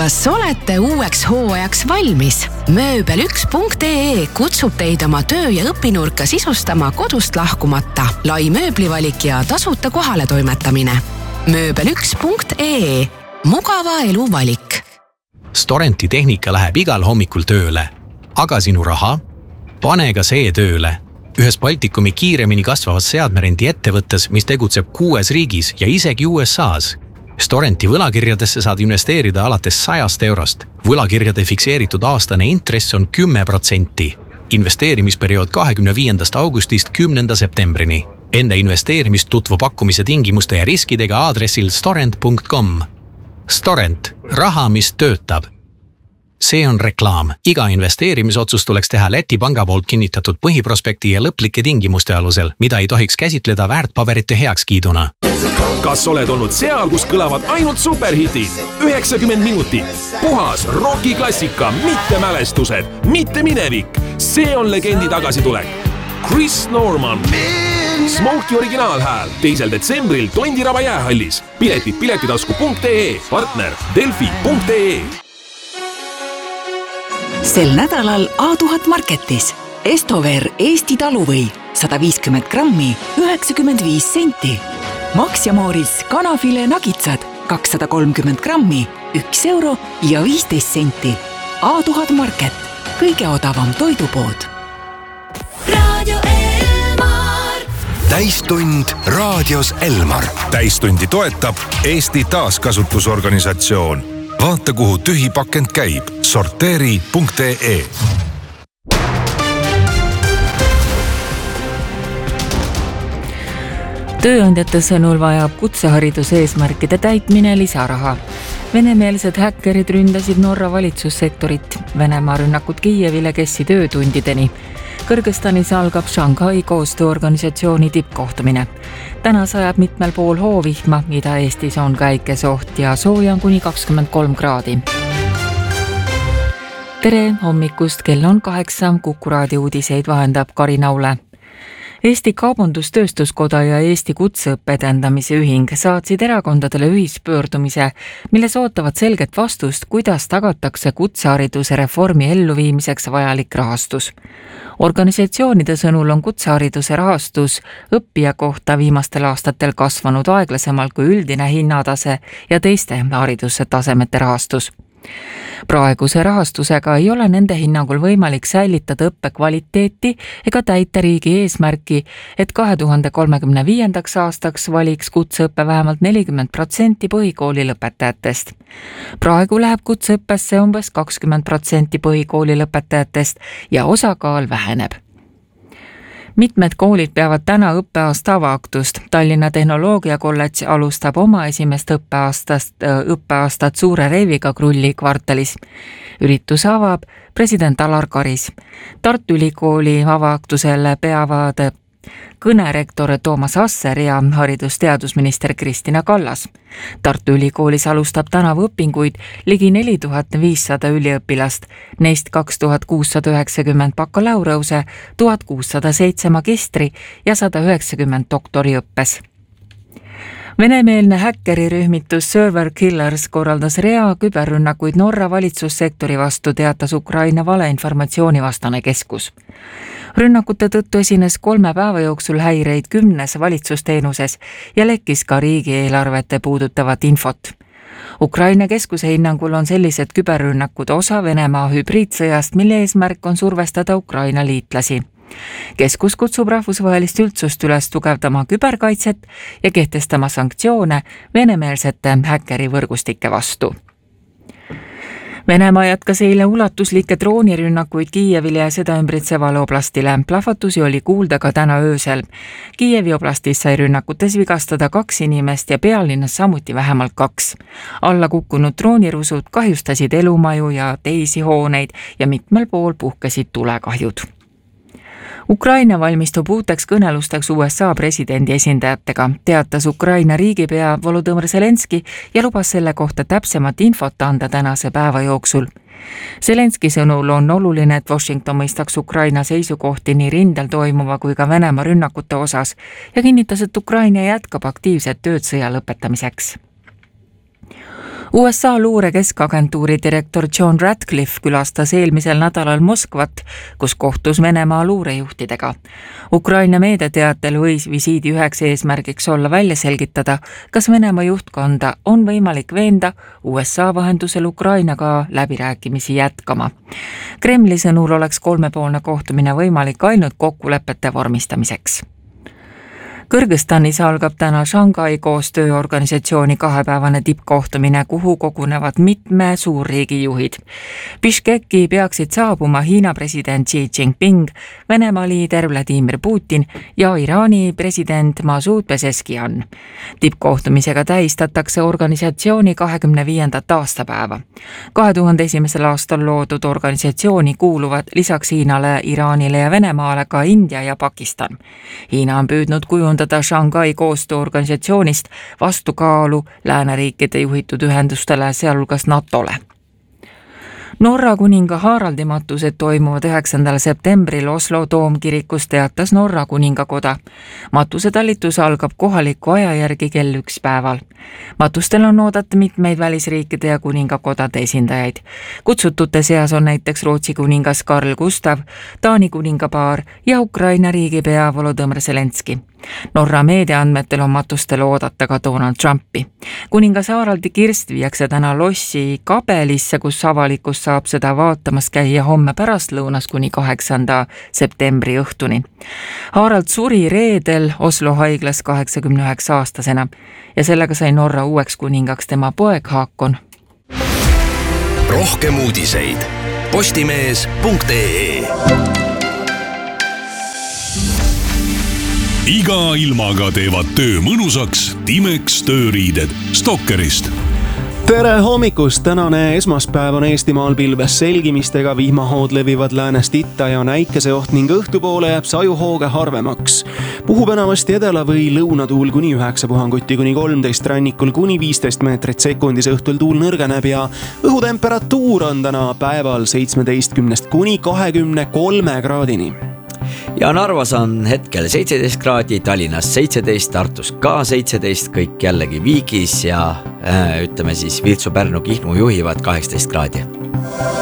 Kas olete uueks hooajaks valmis? Mööbel1.ee kutsub teid oma töö- ja õpinurka sisustama kodust lahkumata. Lai mööblivalik ja tasuta kohale toimetamine. Mööbel1.ee. Mugava elu valik. Storenti tehnika läheb igal hommikul tööle. Aga sinu raha? Pane ka see tööle. Ühes Baltikumi kiiremini kasvavas seadmerendi ettevõttes, mis tegutseb 6 riigis ja isegi USA's. Storenti võlakirjadesse saad investeerida alates 100 eurost. Võlakirjade fikseeritud aastane intress on 10%. Investeerimisperiood 25. augustist 10. septembrini. Enne investeerimist tutvu pakkumise tingimuste ja riskidega aadressil storent.com. Storent. Raha, mis töötab. See on reklaam. Iga investeerimisotsust tuleks teha Läti panga poolt kinnitatud põhiprospekti ja lõplike tingimuste alusel, mida ei tohiks käsitleda väärtpaberite heakskiiduna. Kas oled olnud seal, kus kõlavad ainult superhitid? 90 minutit. Puhas rokiklassika, mitte mälestused, mitte minevik. See on legendi tagasitulek. Chris Norman. Smokey originaalhääl 2. detsembril Tondiraba jäähallis. Piletid piletitasku.ee, partner delfi.ee. Sel nädalal A1000 Marketis Estover Eesti taluvõi 150 grammi 95 senti. Max ja Mooris kanafile nagitsad 230 grammi 1 euro ja 15 senti. A1000 Market, kõige odavam toidupood. Radio Elmar. Täistund raadios Elmar. Täistundi toetab Eesti taaskasutusorganisatsioon. Vaata, kuhu tühi pakend käib. Sorteeri.ee. Tööandjate sõnul vajab kutsehariduse eesmärkide täitmine lisaraha. Venemeelsed häkkerid ründasid Norra valitsussektorit. Venemaa rünnakud Kiievile kestsid öötundideni. Kõrgõzstanis algab Shanghai koostööorganisatsiooni tippkohtumine. Täna sajab mitmel pool hoovihma, Ida-Eestis on käikesoht ja sooja on kuni 23 kraadi. Tere hommikust, kell on 8, Kuku raadio uudiseid vahendab Karin Aule. Eesti Kaubandustööstuskoda ja Eesti Kutseõppe edendamise ühing saatsid erakondadele ühispöördumise, milles ootavad selget vastust, kuidas tagatakse kutsehariduse reformi elluviimiseks vajalik rahastus. Organisatsioonide sõnul on kutsehariduse rahastus õppija kohta viimastel aastatel kasvanud aeglasemalt kui üldine hinnatase ja teiste haridustasemete rahastus. Praeguse rahastusega ei ole nende hinnangul võimalik säilitada õppe kvaliteeti ega täita riigi eesmärki, et 2035. aastaks valiks kutseõppe vähemalt 40% põhikooli lõpetajatest. Praegu läheb kutseõppesse umbes 20% põhikooli lõpetajatest ja osakaal väheneb. Mitmed koolid peavad täna õppeaasta avaaktust. Tallinna Tehnoloogiakolledž alustab oma esimest õppeaastat suure reiviga Krulli kvartalis. Üritus avab president Alar Karis. Tartu Ülikooli avaaktusel peavad kõnerektor Toomas Asser ja haridusteadusminister Kristina Kallas. Tartu Ülikoolis alustab tänavu õpinguid ligi 4500 üliõpilast, neist 2690 bakalaureuse, 1607 magistri ja 190 doktoriõppes. Venemeelne häkkerirühmitus Server Killers korraldas rea küberrünnakuid Norra valitsussektori vastu, teatas Ukraina valeinformatsiooni vastane keskus. Rünnakute tõttu esines 3 päeva jooksul häireid 10 valitsusteenuses ja lekkis ka riigieelarvete puudutavat infot. Ukraina keskuse hinnangul on sellised küberrünnakud osa Venemaa hübriidsõjast, mille eesmärk on survestada Ukraina liitlasi. Keskus kutsub rahvusvahelist üldsust üles tugevdama küberkaitset ja kehtestama sanktsioone venemeelsete häkkerivõrgustike vastu. Venemaa jätkas eile ulatuslikke droonirünnakuid Kiievile ja seda ümbritsevale oblastile. Plahvatusi oli kuulda ka täna öösel. Kiievi oblastis sai rünnakutes vigastada 2 inimest ja pealinnas samuti vähemalt 2. Alla kukkunud droonirusud kahjustasid elumaju ja teisi hooneid ja mitmel pool puhkesid tulekahjud. Ukraina valmistub uuteks kõnelusteks USA presidendi esindajatega, teatas Ukraina riigipea Volodõmõr Zelenski ja lubas selle kohta täpsemat infot anda tänase päeva jooksul. Zelenski sõnul on oluline, et Washington mõistaks Ukraina seisukohti nii rindel toimuva kui ka Venemaa rünnakute osas ja kinnitas, et Ukraina jätkab aktiivset tööd sõja lõpetamiseks. USA luure keskagentuuri direktor John Ratcliffe külastas eelmisel nädalal Moskvat, kus kohtus Venemaa luurejuhtidega. Ukraina meediateatel võis visiidi üheks eesmärgiks olla välja selgitada, kas Venemaa juhtkonda on võimalik veenda USA vahendusel Ukrainaga läbirääkimisi jätkama. Kremli sõnul oleks 3-poolne kohtumine võimalik ainult kokkulepete vormistamiseks. Kõrgõzstanis algab täna Shanghai koostööorganisatsiooni 2-päevane tippkohtumine, kuhu kogunevad mitme suurriigi juhid. Bishkeki peaksid saabuma Hiina president Xi Jinping, Venemaa liider Vladimir Putin ja Iraani president Masoud Pezeshkian. Tippkohtumisega tähistatakse organisatsiooni 25. aastapäeva. 2001. aastal loodud organisatsiooni kuuluvad lisaks Hiinale, Iraanile ja Venemaale ka India ja Pakistan. Hiina on püüdnud kujundada Shanghai koostööorganisatsioonist vastukaalu lääneriikide juhitud ühendustele, sealhulgas NATOle. Norra kuninga Haraldi matused toimuvad 9. septembril Oslo Toomkirikus, teatas Norra kuningakoda. Matusetalitus algab kohaliku aja järgi kell 1 päeval. Matustel on oodata mitmeid välisriikide ja kuningakodade esindajaid. Kutsutute seas on näiteks Rootsi kuningas Carl Gustav, Taani kuningapaar ja Ukraina riigipea Volodõmõr Zelenski. Norra meediaandmetel on matustel oodata ka Donald Trumpi. Kuningas Haraldi kirst viiakse täna lossi Kabelisse, kus avalikkus saab seda vaatamas käia homme pärastlõunas kuni 8. septembri õhtuni. Harald suri reedel Oslo haiglas 89-aastasena ja sellega sai Norra uueks kuningaks tema poeg Haakon. Rohkem uudiseid postimees.ee. Iga ilmaga teevad töö mõnusaks Timex tööriided Stokkerist. Tere hommikust! Tänane esmaspäev on Eestimaal pilves selgimistega, vihmahood levivad läänest itta ja näikeseoht ning õhtupoole jääb sajuhooge harvemaks. Puhub enamasti edela- või lõunatuul kuni 9 puhangutti kuni 13, rannikul kuni 15 meetrit sekundis, õhtul tuul nõrgeneb ja õhutemperatuur on täna päeval 17 kuni 23 kraadini. Ja Narvas on hetkel 17 kraadi, Tallinnas 17, Tartus ka 17, kõik jällegi Viigis ja ütleme siis Virtsu, Pärnu, Kihnu juhivad 18 kraadi.